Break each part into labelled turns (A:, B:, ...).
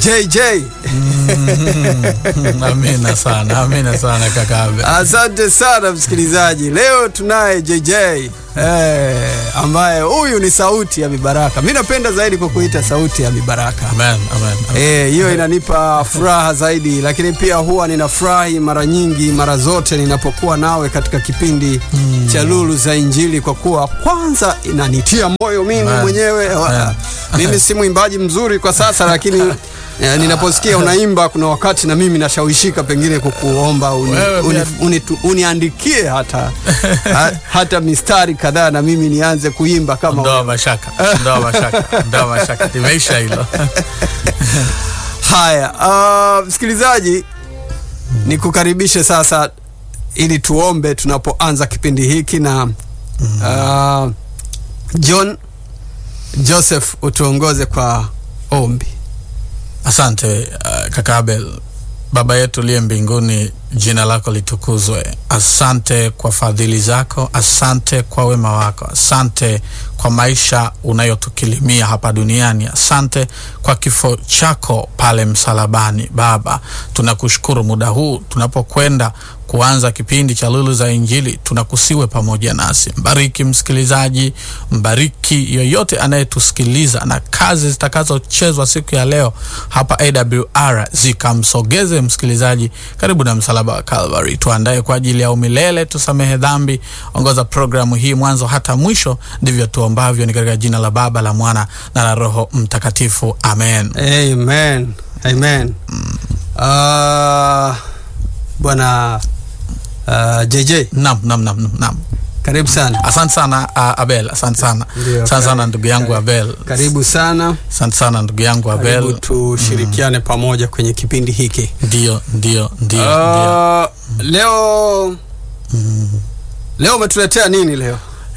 A: JJ.
B: Amina sana kaka Abel.
A: Asante sana msikilizaji. Leo tunaye JJ ambaye huyu ni sauti ya mibaraka. Mimi napenda zaidi kukuita sauti ya mibaraka.
B: Amen.
A: Hiyo inanipa furaha zaidi, lakini pia huwa ninafurahi mara zote ninapokuwa nawe katika kipindi cha Lulu za Injili, kwa kuwa kwanza inanitia moyo mimi mwenyewe. Mimi si mwimbaji mzuri kwa sasa, lakini ninaposikia unaimba kuna wakati na mimi nashawishika pengine kukuomba uniandikie hata mistari kadhaa na mimi nianze kuimba kama
B: Ndoa mashaka. Imeisha hilo.
A: Haya, msikilizaji, nikukaribishe sasa ili tuombe tunapoanza kipindi hiki, na Joseph utuongoze kwa ombi.
B: Asante kaka Abel. Baba yetu liye mbinguni, jina lako litukuzwe. Asante kwa fadhili zako, asante kwa wema wako, asante kwa maisha unayotukilimia hapa duniani, asante kwa kifo chako pale msalabani. Baba, tunakushukuru muda huu tunapokwenda kuanza kipindi cha Lulu za Injili, tunakusiwe pamoja nasi. Mbariki msikilizaji, mbariki yoyote anayetusikiliza, na kazi zitakazochezwa siku ya leo hapa AWR zikamsogeze msikilizaji karibu na msalaba wa Calvary. Tuandae kwa ajili ya umilele, tusamehe dhambi. Ongoza programu hii mwanzo hata mwisho, ndivyo tuombavyo ni katika jina la Baba, la Mwana na la Roho Mtakatifu. Amen.
A: Bwana JJ.
B: Naam.
A: Karibu sana.
B: Asante sana Abel, asante sana. Asante sana ndugu yangu Abel.
A: Karibu sana.
B: Asante sana ndugu yangu Abel.
A: Karibu tushirikiane pamoja kwenye kipindi hiki.
B: Ndio.
A: Leo umetuletea nini leo?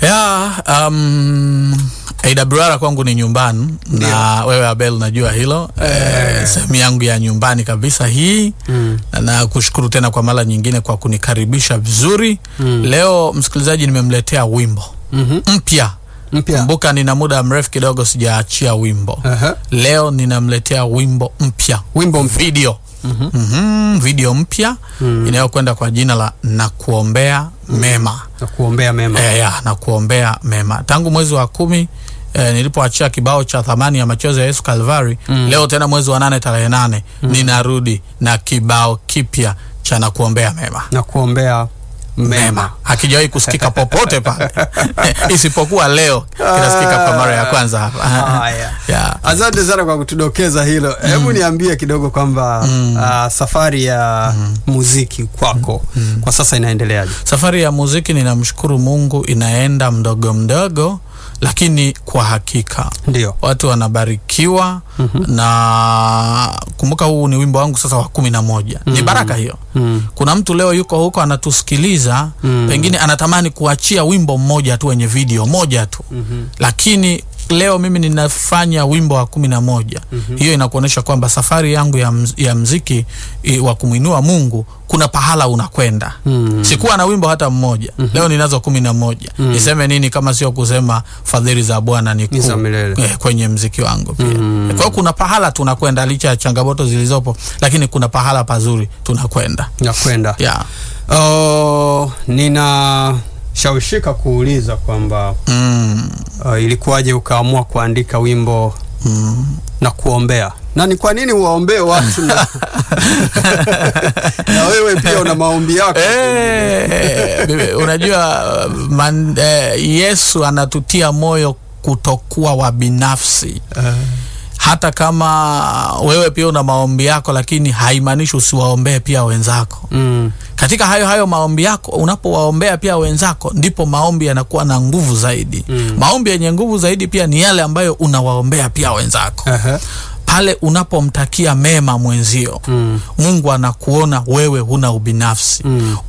B: AWR kwangu ni nyumbani. Ndiyo. Na wewe Abel najua hilo. Sehemu yangu ya nyumbani kabisa hii. Na kushukuru tena kwa mara nyingine kwa kunikaribisha vizuri. Leo msikilizaji, nimemletea wimbo mpya. Kumbuka nina muda mrefu kidogo sijaachia wimbo. Leo ninamletea wimbo mpya. Video. Video mpya inayokwenda kwa jina la Nakuombea Mema. Nakuombea Mema. Tangu mwezi wa 10 nilipoachia kibao cha Thamani ya Machozi ya Yesu Calvary, leo tena mwezi wa 8 tarehe 8 ninarudi na kibao kipya cha Nakuombea Mema.
A: Nakuombea Mema.
B: Hakijawahi kusikika popote pale isipokuwa leo kinasikika kwa mara ya kwanza hapa.
A: Asante sana kwa kutudokeza hilo. Hebu niambie kidogo kwamba safari ya muziki kwako kwa sasa inaendeleaje?
B: Safari ya muziki, ninamshukuru Mungu, inaenda mdogo lakini kwa hakika
A: ndio
B: watu wanabarikiwa. Na kumbuka huu ni wimbo wangu sasa wa 11. Ni baraka hiyo. Kuna mtu leo yuko huko anatusikiliza, pengine anatamani kuachia wimbo mmoja tu wenye video moja tu. Lakini leo mimi ninafanya wimbo wa 11. Hiyo inakuonesha kwamba safari yangu ya muziki wa kumuinua Mungu kuna pahala unakwenda. Sikuwa na wimbo hata mmoja. Leo ninazo 11. Niseme nini kama sio kusema fadhili za Bwana ni kwenye muziki wangu pia. Kwa hiyo kuna pahala tunakwenda, licha ya changamoto zilizopo, lakini kuna pahala pazuri tunakwenda.
A: Nina shawishika kuuliza kwamba ilikuwaje ukaamua kuandika wimbo na kuombea? Na ni kwa nini uwaombee watu na wewe pia una maombi yako?
B: Unajua Yesu anatutia moyo kutokuwa wa binafsi. Hata kama wewe pia una maombi yako, lakini haimaanishi usiwaombee pia wenzako. Katika hayo maombi yako, unapowaombea pia wenzako, ndipo maombi yanakuwa na nguvu zaidi. Maombi yenye nguvu zaidi pia ni yale ambayo unawaombea pia wenzako. Pale unapomtakia mema mwenzio, Mungu anakuona wewe huna ubinafsi.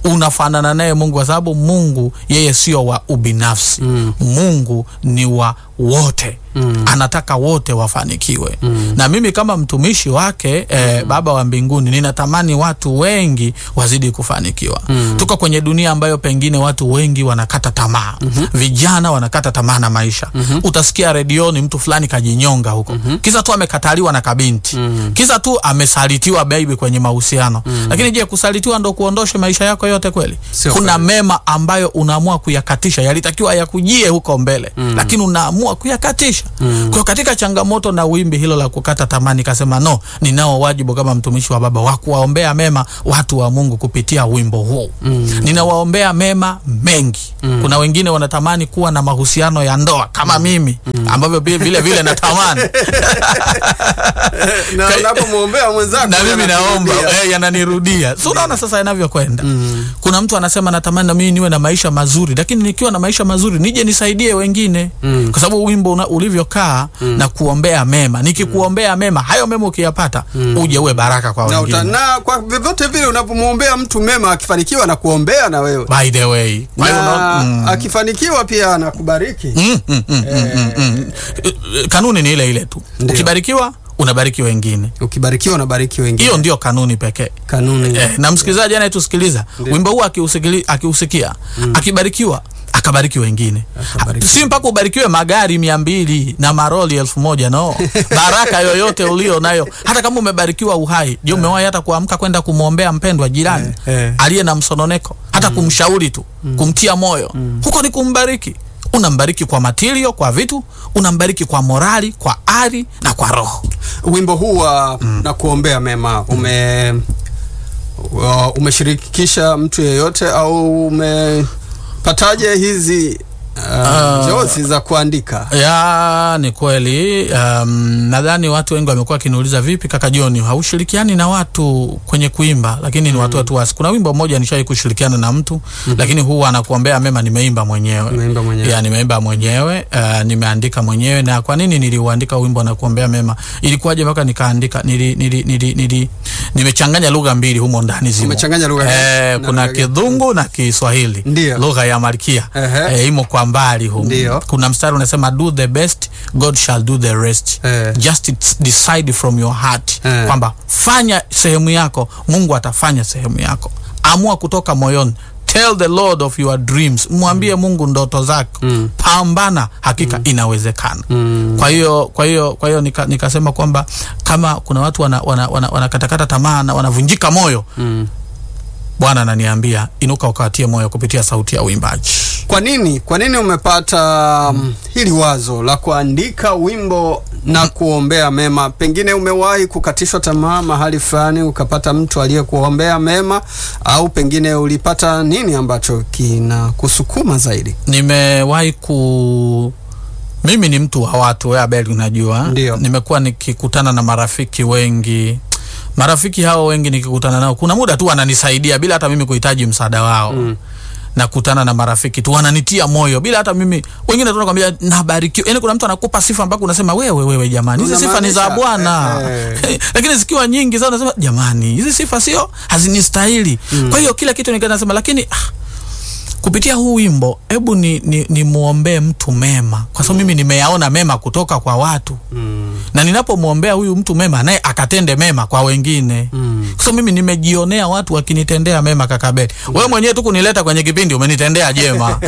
B: Unafanana naye Mungu, kwa sababu Mungu yeye sio wa ubinafsi. Mungu ni wa wote. Anataka wote wafanikiwe. Na mimi kama mtumishi wake Baba wa mbinguni, ninatamani watu wengi wazidi kufanikiwa. Tuko kwenye dunia ambayo pengine watu wengi wanakata tamaa. Vijana wanakata tamaa na maisha. Utasikia redioni mtu fulani kajinyonga huko. Kisa tu amekataliwa na kabinti. Kisa tu amesalitiwa baby kwenye mahusiano. Lakini je, kusalitiwa ndo kuondoshe maisha yako yote kweli? Kuna mema ambayo unaamua kuyakatisha, yalitakiwa yakujie huko mbele, lakini unaamua kuyakatisha. Kwa katika changamoto na wimbi hilo la kukata tamaa, nikasema no, ninao wajibu kama mtumishi wa Baba wa kuwaombea mema watu wa Mungu kupitia wimbo huu. Ninawaombea mema mengi. Kuna wengine wanatamani kuwa na mahusiano ya ndoa kama mimi, ambavyo vile vile natamani.
A: Na unapomwombea mwenzako
B: na mimi naomba yananirudia. So unaona sasa yanavyokwenda. Kuna mtu anasema natamani na mimi niwe na maisha mazuri, lakini nikiwa na maisha mazuri nije nisaidie wengine. Kwa sababu wimbo ulivyokaa na kuombea mema, nikikuombea mema, hayo mema ukiyapata uje uwe baraka kwa wengine.
A: Na kwa vyovyote vile unapomwombea mtu mema, akifanikiwa na kuombea na wewe,
B: by the way,
A: akifanikiwa pia anakubariki.
B: Kanuni ni ile ile tu. Ukibarikiwa unabariki wengine,
A: ukibarikiwa unabariki wengine.
B: Hiyo ndio kanuni pekee.
A: Kanuni.
B: Na msikilizaji anayetusikiliza wimbo huu akiusikia, akibarikiwa akabariki wengine. Si mpaka ubarikiwe magari 200 na maroli 1000, no. Baraka yoyote ulio nayo, hata kama umebarikiwa uhai, je, umewahi hata kuamka kwenda kumuombea mpendwa jirani aliye na msononeko, hata kumshauri tu, kumtia moyo? Huko ni kumbariki. Unambariki kwa material, kwa vitu, unambariki kwa morali, kwa ari na kwa roho.
A: Wimbo huu na kuombea mema umeshirikisha mtu yeyote, au umepataje hizi jozi za kuandika?
B: Ni kweli. Nadhani watu wengi wamekuwa kiniuliza, vipi kaka John, haushirikiani na watu kwenye kuimba? Lakini ni watu wasi. Kuna wimbo mmoja nishai kushirikiana na mtu, lakini huwa anakuombea mema nimeimba mwenyewe. Nimeimba mwenyewe, nimeandika mwenyewe. Na kwa nini niliuandika wimbo na kuombea mema? Ilikuwaje mpaka nikaandika? Nimechanganya lugha mbili humo ndani zimo.
A: Umechanganya lugha
B: kuna Kidhungu na Kiswahili. Lugha ya Malkia. Imo kwa mbali humo. Kuna mstari unasema, do the best, God shall do the rest. Just decide from your heart kwamba fanya sehemu yako, Mungu atafanya sehemu yako. Amua kutoka moyoni. Tell the Lord of your dreams. Mwambie Mungu ndoto zako. Pambana, hakika inawezekana. Kwa hiyo nikasema kwamba kama kuna watu wanakatakata tamaa na wanavunjika moyo, Bwana ananiambia inuka ukawatie moyo kupitia sauti ya uimbaji.
A: Kwa nini umepata hili wazo la kuandika wimbo na kuombea mema? Pengine umewahi kukatishwa tamaa mahali fulani ukapata mtu aliyekuombea mema, au pengine ulipata nini ambacho kinakusukuma zaidi? Mimi ni mtu wa watu, wewe Abel unajua. Nimekuwa nikikutana na marafiki wengi. Marafiki hao wengi nikikutana nao, kuna muda tu wananisaidia bila hata mimi kuhitaji msaada wao. Nakutana na marafiki tu wananitia moyo bila hata mimi. Wengine tunakwambia nabarikiwa. Yaani kuna mtu anakupa sifa mpaka unasema wewe jamani, hizi sifa ni za Bwana. Lakini zikiwa nyingi sana unasema jamani, hizi sifa sio hazinistahili. Kwa hiyo kila kitu nikasema, lakini kupitia huu wimbo hebu ni muombee mtu mema, kwa sababu mimi nimeyaona mema kutoka kwa watu. Na ninapomuombea huyu mtu mema, naye akatende mema kwa wengine. Kwa sababu mimi nimejionea watu wakinitendea mema. Kaka Beli, wewe mwenyewe tu kunileta kwenye kipindi umenitendea jema.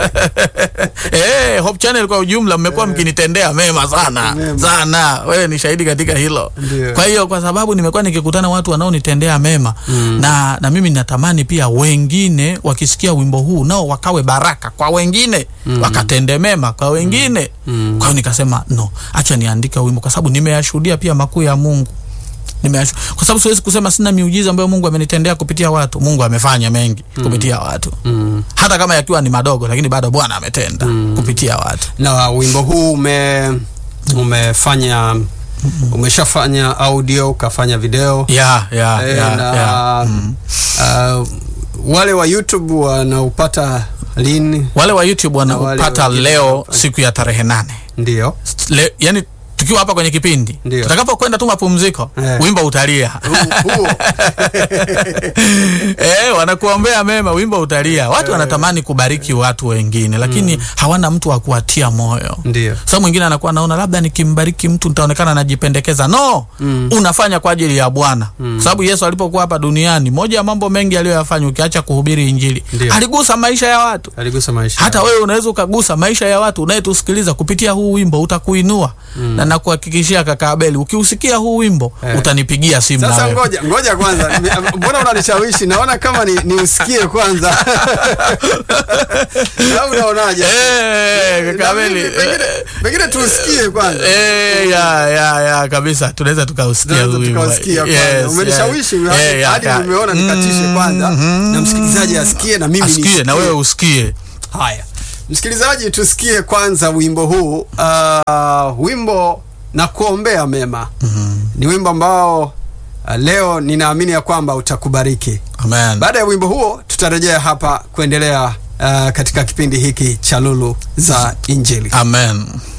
A: Hope Channel kwa ujumla mmekuwa mkinitendea mema sana. Sana. Wewe ni shahidi katika hilo. Kwa hiyo kwa sababu nimekuwa nikikutana watu wanaonitendea mema, na mimi natamani pia wengine wakisikia wimbo huu nao wakawe baraka kwa wengine, wakatende mema kwa wengine. Kwa hiyo nikasema no, acha niandike wimbo, kwa sababu nimeyashuhudia pia makuu ya Mungu. Kwa sababu siwezi kusema sina miujiza ambayo Mungu amenitendea kupitia watu. Mungu amefanya mengi kupitia watu. Hata kama yakiwa ni madogo, lakini bado Bwana ametenda kupitia watu. Na wimbo huu umeshafanya audio, ukafanya video. Wale wa YouTube wanaupata lini?
B: Wale wa YouTube wanaupata leo siku ya tarehe 8.
A: Ndio.
B: Yani tukiwa hapa kwenye kipindi. Tutakapokwenda tu mapumziko, wimbo utalia. Wanakuombea mema, wimbo utalia. Watu wanatamani kubariki watu wengine, lakini hawana mtu wa kuatia moyo. Sasa mwingine anakuwa anaona labda nikimbariki mtu nitaonekana najipendekeza. No, unafanya kwa ajili ya Bwana. Sababu Yesu alipokuwa hapa duniani, moja ya mambo mengi aliyoyafanya ukiacha kuhubiri Injili, aligusa maisha ya watu. Hata wewe unaweza ukagusa maisha ya watu unayetusikiliza kupitia huu wimbo, utakuinua. Na nakuhakikishia kaka Abel, ukiusikia huu wimbo utanipigia simu.
A: Sasa ngoja kwanza. Mbona unanishawishi? Naona kama ni usikie kwanza. Au unaonaje?
B: Kaka Abel,
A: pengine tusikie kwanza.
B: Ya kabisa, tunaweza tukausikia huu wimbo.
A: Umenishawishi hadi nimeona nikatishe kwanza. Na msikilizaji asikie na mimi nisikie
B: na wewe usikie.
A: Haya. Msikilizaji, tusikie kwanza wimbo huu. Wimbo na kuombea mema. Ni wimbo ambao leo ninaamini ya kwamba utakubariki.
B: Amen.
A: Baada ya wimbo huo tutarejea hapa kuendelea katika kipindi hiki cha Lulu za Injili.
B: Amen.